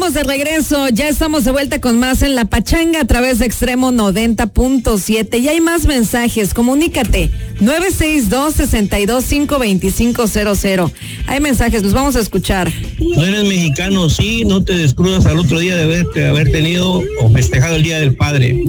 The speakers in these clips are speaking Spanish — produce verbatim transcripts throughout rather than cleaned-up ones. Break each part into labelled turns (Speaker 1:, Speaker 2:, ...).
Speaker 1: Estamos de regreso, ya estamos de vuelta con más en La Pachanga a través de Extremo noventa punto siete. Y hay más mensajes, comunícate, nueve seis dos, seis dos cinco, dos cinco cero cero. Hay mensajes, los vamos a escuchar.
Speaker 2: No eres mexicano, sí, no te descrudas al otro día de haber, de haber tenido o festejado el Día del Padre.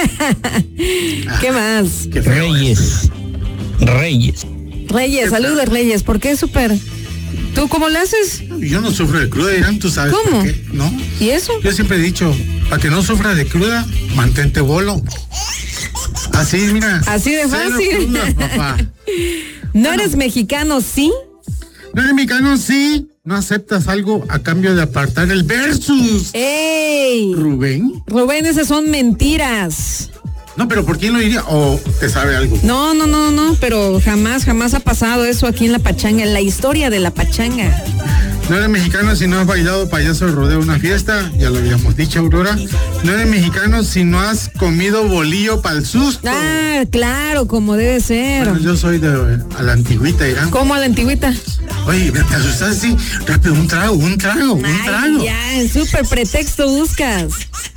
Speaker 1: ¿Qué más?
Speaker 2: Qué Reyes, Reyes.
Speaker 1: Reyes, saludos Reyes, ¿por qué súper? ¿Tú cómo lo haces?
Speaker 3: Yo no sufro de cruda, Irán, tú sabes.
Speaker 1: ¿Cómo?
Speaker 3: Por qué, ¿no?
Speaker 1: ¿Y eso?
Speaker 3: Yo siempre he dicho, para que no sufra de cruda, mantente bolo. Así, mira.
Speaker 1: Así de fácil.
Speaker 3: Cruda, papá.
Speaker 1: ¿No
Speaker 3: bueno,
Speaker 1: eres mexicano, sí?
Speaker 3: No eres mexicano, sí. No aceptas algo a cambio de apartar el versus.
Speaker 1: ¡Ey!
Speaker 3: Rubén.
Speaker 1: Rubén, esas son mentiras.
Speaker 3: No, pero ¿por quién lo diría? ¿O te sabe algo?
Speaker 1: No, no, no, no, pero jamás, jamás ha pasado eso aquí en La Pachanga, en la historia de La Pachanga.
Speaker 3: No eres mexicano si no has bailado payaso de rodeo en una fiesta, ya lo habíamos dicho, Aurora. No eres mexicano si no has comido bolillo para el susto.
Speaker 1: Ah, claro, como debe ser.
Speaker 3: Bueno, yo soy de a la antigüita, Irán.
Speaker 1: ¿Cómo a la antigüita?
Speaker 3: Oye, te asustas así, rápido, un trago, un trago, un
Speaker 1: Ay,
Speaker 3: trago.
Speaker 1: Ya, el súper pretexto buscas.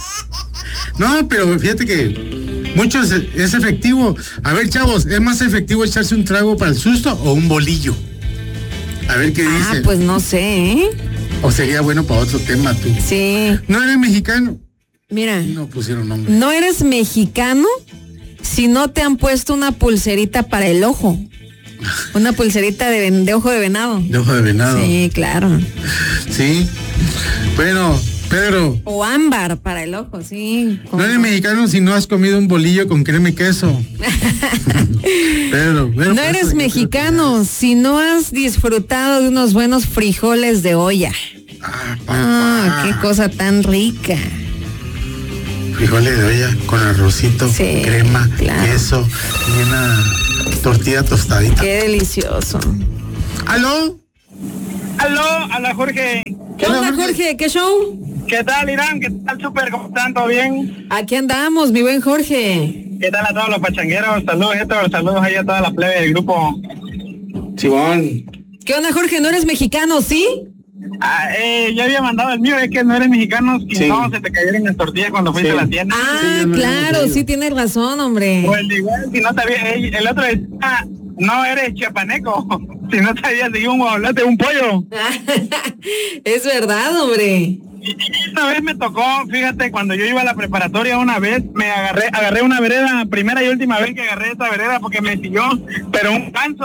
Speaker 3: No, pero fíjate que mucho es, es efectivo. A ver, chavos, ¿es más efectivo echarse un trago para el susto o un bolillo? A ver qué dice.
Speaker 1: Ah, pues no sé, ¿eh?
Speaker 3: O sería bueno para otro tema, tú.
Speaker 1: Sí.
Speaker 3: ¿No eres mexicano?
Speaker 1: Mira.
Speaker 3: No pusieron nombre.
Speaker 1: No eres mexicano si no te han puesto una pulserita para el ojo. Una pulserita de, de ojo de venado.
Speaker 3: De ojo de venado.
Speaker 1: Sí, claro.
Speaker 3: Sí. Bueno, Pedro.
Speaker 1: O ámbar para el ojo, sí.
Speaker 3: No eres mexicano si no has comido un bolillo con crema y queso. Pedro, bueno,
Speaker 1: no eres mexicano si no has disfrutado de unos buenos frijoles de olla.
Speaker 3: Ah,
Speaker 1: ah qué cosa tan rica.
Speaker 3: Frijoles de olla con arrocito,
Speaker 1: sí,
Speaker 3: crema,
Speaker 1: claro.
Speaker 3: queso y una tortilla tostadita.
Speaker 1: Qué delicioso.
Speaker 3: ¿Aló?
Speaker 4: Aló, hola Jorge.
Speaker 1: ¿Qué onda, Jorge? ¿Qué show?
Speaker 4: ¿Qué tal, Irán? ¿Qué tal, súper? ¿Cómo están? ¿Todo bien?
Speaker 1: Aquí andamos, mi buen Jorge.
Speaker 4: ¿Qué tal a todos los pachangueros? Saludos, Héctor. Saludos ahí a toda la plebe del grupo.
Speaker 3: Simón.
Speaker 1: ¿Qué onda, Jorge? ¿No eres mexicano, sí?
Speaker 4: Ah, eh, ya había mandado el mío, es que no eres mexicano, si sí. No, se te cayeron las tortillas cuando fuiste sí. a la tienda.
Speaker 1: Ah,
Speaker 4: sí,
Speaker 1: no claro, sí tienes razón, hombre.
Speaker 4: Pues igual, si no sabías, el, el otro decía, no eres chiapaneco, si no sabías de un guajolote, un pollo.
Speaker 1: Es verdad, hombre.
Speaker 4: Y una vez me tocó, fíjate, cuando yo iba a la preparatoria una vez, me agarré agarré una vereda, primera y última vez que agarré esta vereda porque me siguió, pero un panzo,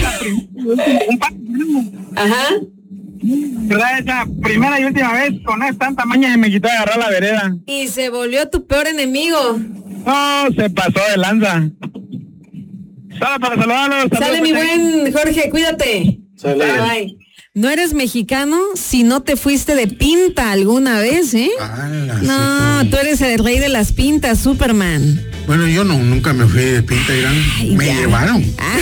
Speaker 4: un panzo.
Speaker 1: Ajá.
Speaker 4: ¿Verdad? Esa primera y última vez con esa tanta maña y me quitó a agarrar la vereda.
Speaker 1: Y se volvió tu peor enemigo.
Speaker 4: No, se pasó de lanza. Sale para saludarlos.
Speaker 1: Sale mi buen Jorge, cuídate.
Speaker 3: Sale.
Speaker 1: Bye, bye. No eres mexicano si no te fuiste de pinta alguna vez, ¿eh?
Speaker 3: Ah,
Speaker 1: no, sí. Tú eres el rey de las pintas, Superman.
Speaker 3: Bueno, yo no, nunca me fui de pinta, Irán. Ay, me ya. llevaron.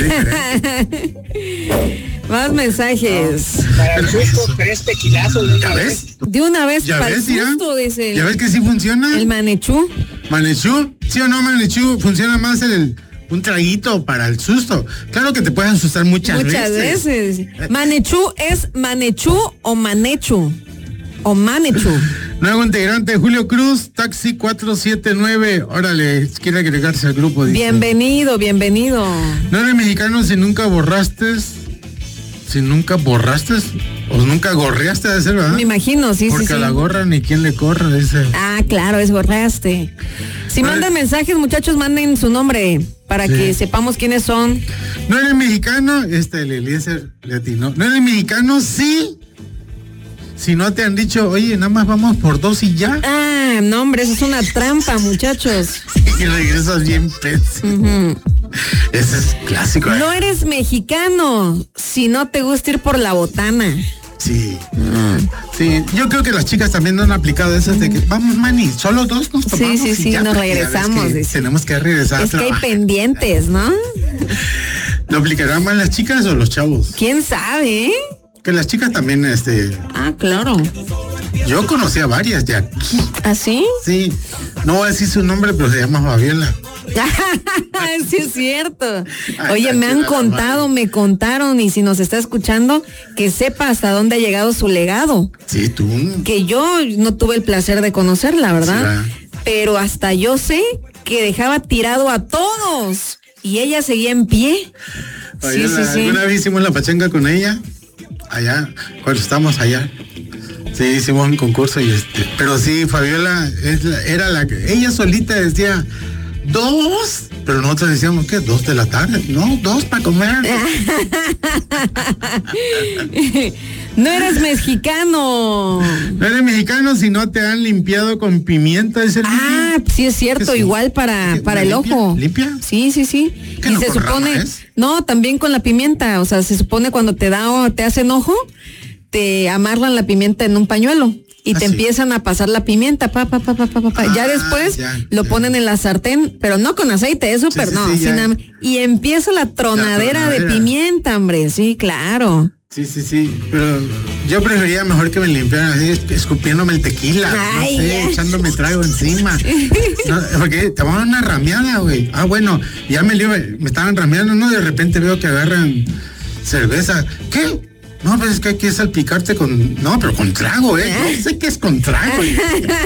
Speaker 1: Más mensajes.
Speaker 4: No. Para el susto, tres tequilazos.
Speaker 3: ¿Ya ves?
Speaker 1: De una vez
Speaker 3: ¿Ya
Speaker 1: para
Speaker 3: ves,
Speaker 1: el susto, dice.
Speaker 3: ¿Ya ves que sí funciona?
Speaker 1: El manechú.
Speaker 3: ¿Manechú? ¿Sí o no, manechú? Funciona más el... un traguito para el susto. Claro que te pueden asustar muchas,
Speaker 1: muchas veces. Muchas veces. Manechú es manechú o manechu. O manechu.
Speaker 3: Nuevo integrante, Julio Cruz, taxi cuatro siete nueve. Órale, quiere agregarse al grupo. Dice.
Speaker 1: Bienvenido, bienvenido.
Speaker 3: No eres mexicano si nunca borraste. Si nunca borraste. O nunca gorreaste de ser, ¿verdad?
Speaker 1: Me imagino, sí,
Speaker 3: Porque
Speaker 1: sí.
Speaker 3: Porque
Speaker 1: sí.
Speaker 3: a la gorra ni quien le corra, dice.
Speaker 1: Ah, claro, es gorreaste. Si a mandan ver. mensajes, muchachos, manden su nombre para sí. que sepamos quiénes son.
Speaker 3: No eres mexicano, este, el Eliezer latino. No eres mexicano, sí. Si no te han dicho, oye, nada más vamos por dos y ya.
Speaker 1: Ah, no, hombre, eso es una trampa, muchachos.
Speaker 3: Y regresas bien pez. Uh-huh. Ese es clásico. ¿eh?
Speaker 1: No eres mexicano si no te gusta ir por la botana.
Speaker 3: Sí. Uh-huh. Sí, yo creo que las chicas también no han aplicado esas uh-huh. de que vamos, mani, solo dos nos tomamos.
Speaker 1: Sí, sí, sí,
Speaker 3: ya,
Speaker 1: nos regresamos.
Speaker 3: Que tenemos que regresar.
Speaker 1: Es que hay pendientes, ¿no?
Speaker 3: ¿Lo aplicarán más las chicas o los chavos?
Speaker 1: ¿Quién sabe?
Speaker 3: Que las chicas también, este...
Speaker 1: Ah, claro.
Speaker 3: Yo conocí a varias de aquí.
Speaker 1: ¿Ah, sí?
Speaker 3: Sí. No voy a decir su nombre, pero se llama Fabiola.
Speaker 1: Sí es cierto.
Speaker 3: Ay,
Speaker 1: Oye, me han
Speaker 3: tranquila,
Speaker 1: contado,
Speaker 3: madre.
Speaker 1: me contaron, y si nos está escuchando, que sepa hasta dónde ha llegado su legado.
Speaker 3: Sí, tú.
Speaker 1: Que yo no tuve el placer de conocerla, ¿verdad?
Speaker 3: Sí,
Speaker 1: pero hasta yo sé que dejaba tirado a todos y ella seguía en pie.
Speaker 3: Oye,
Speaker 1: Sí,
Speaker 3: la-
Speaker 1: sí, sí.
Speaker 3: Alguna vez hicimos la pachanga con ella, allá, cuando estábamos allá. Sí, hicimos un concurso y este, pero sí, Fabiola es la- era la que, ella solita decía, dos, pero nosotros decíamos, ¿qué? Dos de la tarde, no, dos para comer.
Speaker 1: No eres mexicano.
Speaker 3: No eres mexicano si no te han limpiado con pimienta ese
Speaker 1: Ah, sí es cierto,
Speaker 3: ¿Qué es?
Speaker 1: igual para,
Speaker 3: ¿Qué?
Speaker 1: para el
Speaker 3: ¿Limpia?
Speaker 1: ojo.
Speaker 3: ¿Limpia?
Speaker 1: Sí, sí, sí.
Speaker 3: ¿Qué,
Speaker 1: Y
Speaker 3: no
Speaker 1: se
Speaker 3: con
Speaker 1: supone,
Speaker 3: rama es?
Speaker 1: no, también con la pimienta, o sea, se supone cuando te da, te hacen ojo, te amarran la pimienta en un pañuelo y
Speaker 3: Ah,
Speaker 1: te
Speaker 3: sí.
Speaker 1: empiezan a pasar la pimienta, pa, pa, pa, pa, pa, pa, pa. Ya
Speaker 3: Ah,
Speaker 1: después
Speaker 3: ya,
Speaker 1: lo
Speaker 3: ya.
Speaker 1: ponen en la sartén, pero no con aceite, eso,
Speaker 3: Sí,
Speaker 1: pero
Speaker 3: sí,
Speaker 1: no,
Speaker 3: sí,
Speaker 1: así
Speaker 3: ya.
Speaker 1: nada más. Y empieza la tronadera, de
Speaker 3: tronadera.
Speaker 1: pimienta, hombre, sí, claro.
Speaker 3: Sí, sí, sí, pero yo prefería mejor que me limpiaran así, es- escupiéndome el tequila,
Speaker 1: Ay,
Speaker 3: no sé,
Speaker 1: ya.
Speaker 3: echándome trago encima. No, porque te van a una rameada, güey. Ah, bueno, ya me, libe- me estaban rameando, ¿no? De repente veo que agarran cerveza. ¿Qué? No, pues es que hay que salpicarte con... No, pero con trago, ¿eh? No sé qué es con trago. güey.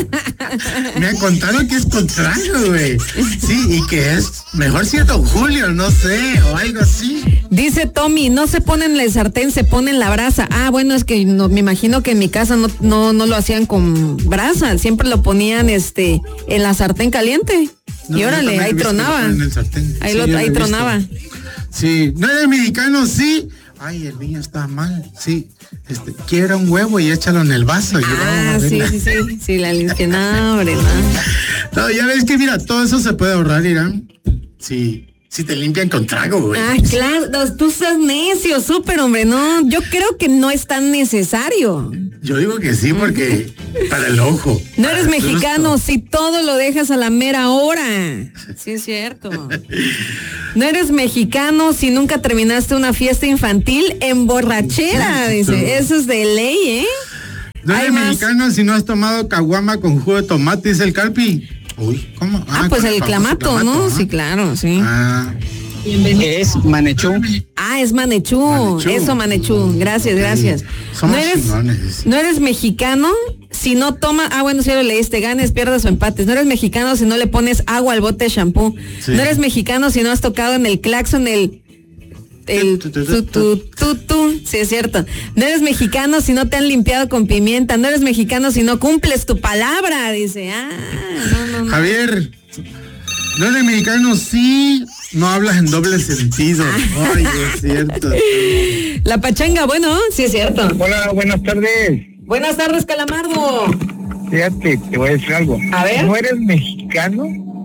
Speaker 3: Me contaron que es con trago, güey. Sí, y que es mejor si es Don Julio, no sé, o algo así.
Speaker 1: Dice Tommy, no se pone en el sartén, se pone en la brasa. Ah, bueno, es que no, me imagino que en mi casa no, no, no lo hacían con brasa, siempre lo ponían este en la sartén caliente.
Speaker 3: No,
Speaker 1: y
Speaker 3: yo
Speaker 1: órale,
Speaker 3: también he
Speaker 1: ahí
Speaker 3: visto que lo
Speaker 1: tronaba.
Speaker 3: ponen en el sartén.
Speaker 1: Ahí,
Speaker 3: Sí,
Speaker 1: lo,
Speaker 3: yo lo
Speaker 1: ahí
Speaker 3: he visto.
Speaker 1: tronaba.
Speaker 3: Sí, no eres mexicano, sí. Ay, el niño está mal, sí. Este, quiebra un huevo y échalo en el vaso. y
Speaker 1: Ah,
Speaker 3: vamos a
Speaker 1: sí,
Speaker 3: ver.
Speaker 1: sí, sí, sí, la limpia. No, hombre, no.
Speaker 3: No, ya ves que mira, todo eso se puede ahorrar, Irán. Sí, si te limpian con trago, güey.
Speaker 1: Ah, claro, no, tú estás necio, súper, hombre, no, yo creo que no es tan necesario.
Speaker 3: Yo digo que sí, porque para el ojo.
Speaker 1: No
Speaker 3: para
Speaker 1: eres
Speaker 3: el
Speaker 1: mexicano
Speaker 3: susto.
Speaker 1: si todo lo dejas a la mera hora. Sí, es cierto. No eres mexicano si nunca terminaste una fiesta infantil en borrachera, dice. Eso es de ley, ¿eh?
Speaker 3: No
Speaker 1: Hay
Speaker 3: eres
Speaker 1: más.
Speaker 3: mexicano si no has tomado caguama con jugo de tomate, dice el Carpi. Uy, ¿cómo?
Speaker 1: Ah, pues
Speaker 3: con
Speaker 1: el
Speaker 3: famoso
Speaker 1: clamato, ¿no?
Speaker 3: ¿ah?
Speaker 1: Sí, claro, sí.
Speaker 3: Ah,
Speaker 5: Es manechú.
Speaker 1: Ah, es manechú.
Speaker 3: Manechú.
Speaker 1: Eso, manechú. Gracias, gracias.
Speaker 3: somos
Speaker 1: no eres,
Speaker 3: chingones.
Speaker 1: no eres mexicano si no tomas. Ah, bueno, si ya lo leíste. Ganes, pierdas o empates. No eres mexicano si no le pones agua al bote de shampoo.
Speaker 3: Sí.
Speaker 1: No eres mexicano si no has tocado en el claxon el. El
Speaker 3: Tu, tu,
Speaker 1: tu,
Speaker 3: tu,
Speaker 1: tu, tu, tu. Sí, es cierto. No eres mexicano si no te han limpiado con pimienta. No eres mexicano si no cumples tu palabra. Dice, ah, no, no, no.
Speaker 3: Javier, no eres mexicano, sí, no hablas en doble sentido. Ay, es cierto.
Speaker 1: La pachanga, bueno, sí es cierto.
Speaker 4: Hola, buenas tardes.
Speaker 1: Buenas tardes, Calamardo.
Speaker 4: Fíjate, te voy a decir algo.
Speaker 1: A ver.
Speaker 4: ¿No eres mexicano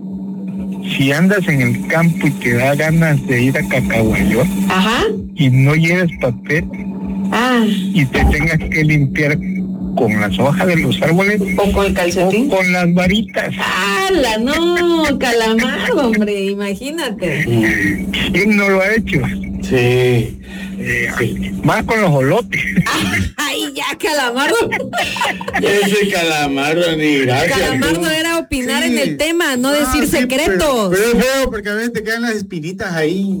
Speaker 4: si andas en el campo y te da ganas de ir a Cacahuayot
Speaker 1: Ajá.
Speaker 4: y no lleves papel
Speaker 1: Ah,
Speaker 4: y te tengas que limpiar con las hojas de los árboles
Speaker 1: o con el
Speaker 4: o
Speaker 1: calcetín.
Speaker 4: con las varitas?
Speaker 1: ¡Hala, no! Calamardo, hombre, imagínate.
Speaker 4: ¿Quién no lo ha hecho?
Speaker 3: Sí.
Speaker 4: Eh, más con los olotes.
Speaker 1: ¡Ay, ya, Calamardo!
Speaker 3: Ese calamardo ni gracias.
Speaker 1: Calamardo era opinar
Speaker 3: Sí.
Speaker 1: en el tema, no decir
Speaker 3: sí,
Speaker 1: secretos.
Speaker 3: Pero, pero es feo porque a veces te quedan las espinitas ahí.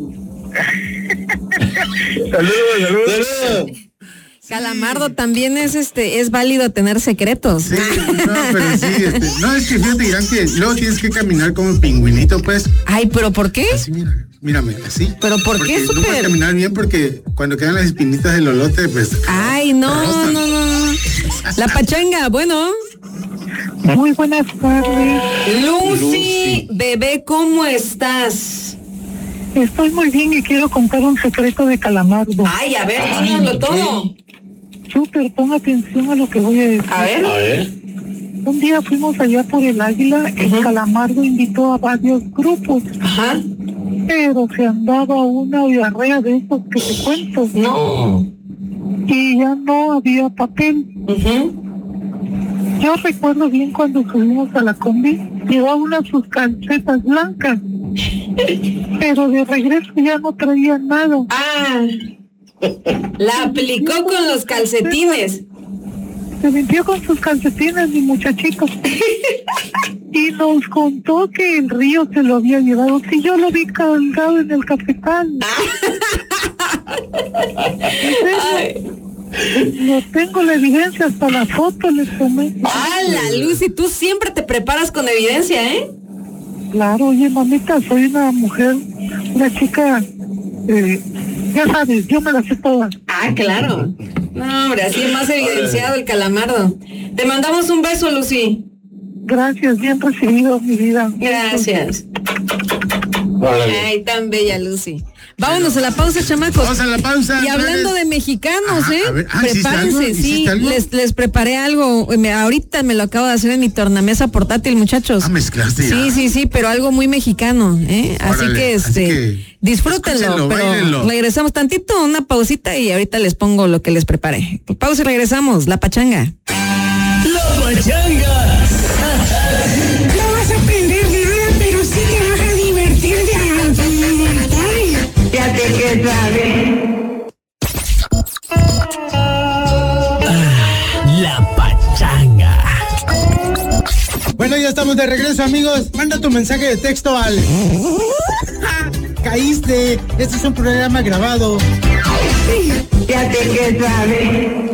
Speaker 4: Saludos, saludos.
Speaker 3: Saludos.
Speaker 1: Calamardo también es este, es válido tener secretos.
Speaker 3: Sí, no, pero sí, este, no, es que fíjate, Irán, que luego tienes que caminar como pingüinito, pues.
Speaker 1: Ay, ¿pero por qué?
Speaker 3: Así, mira, mírame, así.
Speaker 1: ¿Pero por
Speaker 3: Porque
Speaker 1: qué,
Speaker 3: no puedes
Speaker 1: súper?
Speaker 3: caminar bien porque cuando quedan las espinitas del olote, pues.
Speaker 1: Ay, no,
Speaker 3: Rosa.
Speaker 1: no, no. La pachanga, bueno.
Speaker 4: Muy buenas tardes.
Speaker 1: Lucy,
Speaker 3: Lucy.
Speaker 1: bebé, ¿cómo estás?
Speaker 6: Estoy muy bien y quiero contar un secreto de Calamardo.
Speaker 1: Ay, a ver, dínoslo todo.
Speaker 6: Súper, pon atención a lo que voy a decir.
Speaker 1: A ver.
Speaker 3: ver.
Speaker 6: Un día fuimos allá por el Águila y Calamardo invitó a varios grupos,
Speaker 1: Ajá.
Speaker 6: pero se andaba una diarrea de esos que te cuento.
Speaker 1: No.
Speaker 6: Y ya no había papel.
Speaker 1: Ujú.
Speaker 6: Yo recuerdo bien cuando subimos a la combi, llevaba unas sus calcetas blancas, pero de regreso ya no traía nada.
Speaker 1: Ah. La aplicó con los calcetines.
Speaker 6: Se limpió con sus calcetines, mi muchachito. y nos contó que el río se lo había llevado. Si yo lo vi cargado en el cafetal. No tengo la evidencia, hasta la foto les tomé.
Speaker 1: ¡Hala, Lucy! Tú siempre te preparas con evidencia, ¿eh?
Speaker 6: Claro, oye, mamita, soy una mujer, una chica, eh, ya sabes, yo me la sé todas.
Speaker 1: Ah, claro. No, hombre, así es más evidenciado el calamardo. Te mandamos un beso, Lucy.
Speaker 6: Gracias, bien recibido, mi vida.
Speaker 1: Gracias. Ay, tan bella, Lucy. Vámonos a la pausa, chamacos.
Speaker 3: Vamos a la pausa.
Speaker 1: Y hablando de mexicanos,
Speaker 3: Ajá,
Speaker 1: ¿eh?
Speaker 3: a ver, ah,
Speaker 1: prepárense, sí, les, les preparé algo. Me, ahorita me lo acabo de hacer en mi tornamesa portátil, muchachos.
Speaker 3: Ah, mezclaste ya.
Speaker 1: Sí, sí, sí, pero algo muy mexicano, ¿eh? Órale, así que, este, así que disfrútenlo, pero báilenlo. Regresamos tantito, una pausita y ahorita les pongo lo que les preparé. Pausa y regresamos, La Pachanga.
Speaker 7: La Pachanga.
Speaker 8: No vas a aprender nada, pero sí te vas a divertir de a
Speaker 7: Fíjate que sabe. Ah, La Pachanga.
Speaker 9: Bueno, ya estamos de regreso, amigos. Manda tu mensaje de texto al... Caíste. Este es un programa grabado.
Speaker 7: Fíjate que sabe.